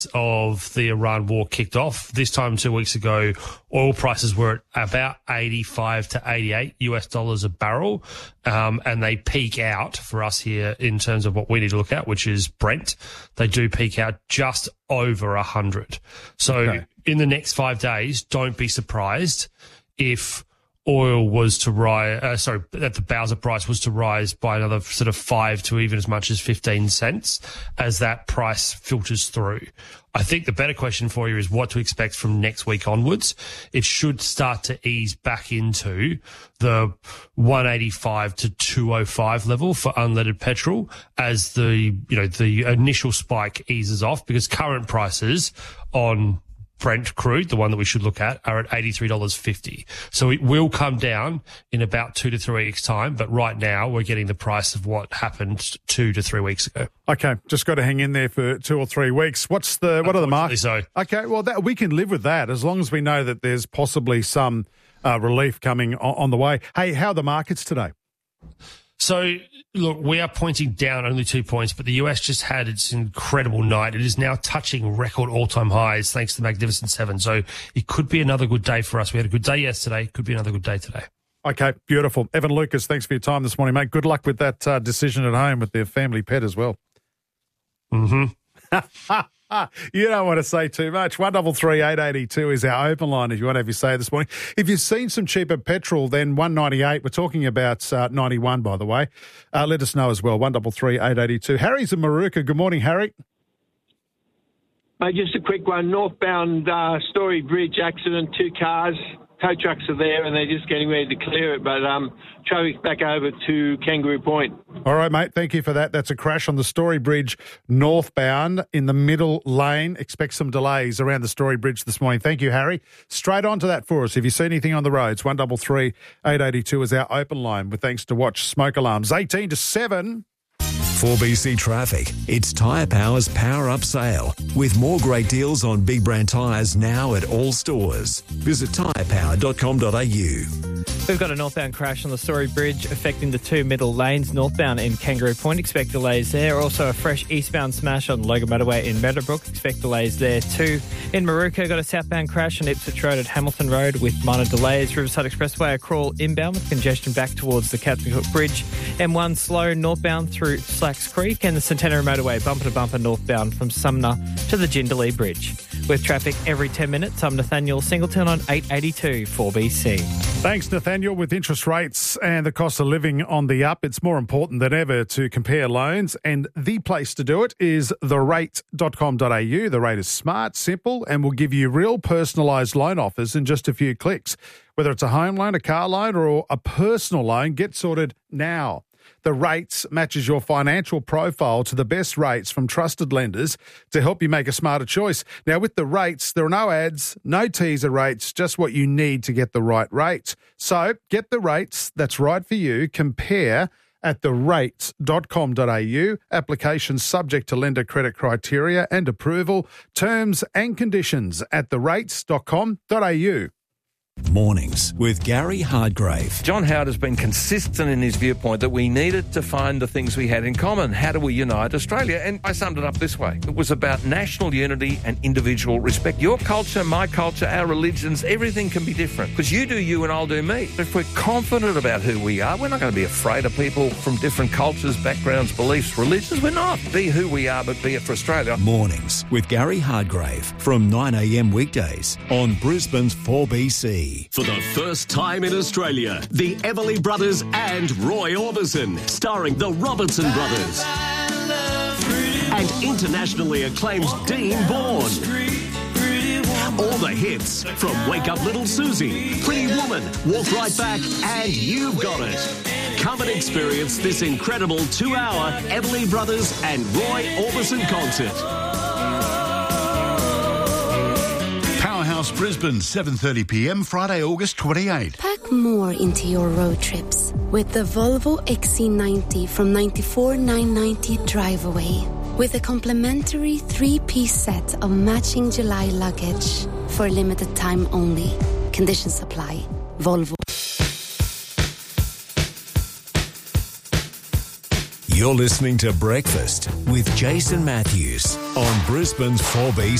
of the Iran war kicked off. This time 2 weeks ago, oil prices were at about 85 to 88 US dollars a barrel. And they peak out for us here in terms of what we need to look at, which is Brent. They do peak out just over 100. So in the next 5 days, don't be surprised if oil was to rise, that the Bowser price was to rise by another sort of 5 to even as much as 15 cents as that price filters through. I think the better question for you is what to expect from next week onwards. It should start to ease back into the 185 to 205 level for unleaded petrol as the initial spike eases off, because current prices on Brent crude, the one that we should look at, are at $83.50. So it will come down in about 2 to 3 weeks' time, but right now we're getting the price of what happened 2 to 3 weeks ago. Okay, just got to hang in there for 2 or 3 weeks. What are the markets? So. Okay, well, we can live with that as long as we know that there's possibly some relief coming on the way. Hey, how are the markets today? So, look, we are pointing down only 2 points, but the US just had its incredible night. It is now touching record all-time highs thanks to the Magnificent Seven. So it could be another good day for us. We had a good day yesterday. Could be another good day today. Okay, beautiful. Evan Lucas, thanks for your time this morning, mate. Good luck with that decision at home with their family pet as well. Mm-hmm. You don't want to say too much. 133 882 is our open line if you want to have your say this morning. If you've seen some cheaper petrol, then 198. We're talking about 91, by the way. Let us know as well. 133 882. Harry's in Maruka. Good morning, Harry. Just a quick one. Northbound Story Bridge accident, 2 cars. Tow trucks are there and they're just getting ready to clear it, but traffic's back over to Kangaroo Point. All right, mate. Thank you for that. That's a crash on the Story Bridge northbound in the middle lane. Expect some delays around the Story Bridge this morning. Thank you, Harry. Straight on to that for us. If you see anything on the roads, 133 882 is our open line with thanks to Watch Smoke Alarms. 18 to 7. 4BC Traffic. It's Tyre Power's Power Up Sale with more great deals on big brand tyres now at all stores. Visit tyrepower.com.au. We've got a northbound crash on the Story Bridge affecting the 2 middle lanes northbound in Kangaroo Point. Expect delays there. Also a fresh eastbound smash on Logan Motorway in Meadowbrook. Expect delays there too. In Maruka, got a southbound crash on Ipswich Road at Hamilton Road with minor delays. Riverside Expressway, a crawl inbound with congestion back towards the Captain Cook Bridge. M1 slow northbound through Slacks Creek, and the Centenary Motorway bumper to bumper northbound from Sumner to the Jindalee Bridge. With traffic every 10 minutes, I'm Nathaniel Singleton on 882 4BC. Thanks, Nathaniel. With interest rates and the cost of living on the up, it's more important than ever to compare loans, and the place to do it is therate.com.au. The Rate is smart, simple, and will give you real personalised loan offers in just a few clicks. Whether it's a home loan, a car loan, or a personal loan, get sorted now. The Rates matches your financial profile to the best rates from trusted lenders to help you make a smarter choice. Now, with the Rates, there are no ads, no teaser rates, just what you need to get the right rate. So get the rates that's right for you. Compare at therate.com.au. Applications subject to lender credit criteria and approval. Terms and conditions at therates.com.au. Mornings with Gary Hardgrave. John Howard has been consistent in his viewpoint that we needed to find the things we had in common. How do we unite Australia? And I summed it up this way. It was about national unity and individual respect. Your culture, my culture, our religions, everything can be different. Because you do you and I'll do me. If we're confident about who we are, we're not going to be afraid of people from different cultures, backgrounds, beliefs, religions. We're not. Be who we are, but be it for Australia. Mornings with Gary Hardgrave from 9 a.m. weekdays on Brisbane's 4BC. For the first time in Australia, the Everly Brothers and Roy Orbison, starring the Robertson Brothers. And internationally acclaimed Dean Bourne. All the hits from Wake Up Little Susie, Pretty Woman, Walk Right Back, and You've Got It. Come and experience this incredible 2-hour Everly Brothers and Roy Orbison concert. Powerhouse Brisbane, 7:30 p.m, Friday, August 28. Pack more into your road trips with the Volvo XC90 from $94,990 drive away. With a complimentary 3-piece set of matching July luggage for a limited time only. Conditions apply. Volvo. You're listening to Breakfast with Jason Matthews on Brisbane's 4BC.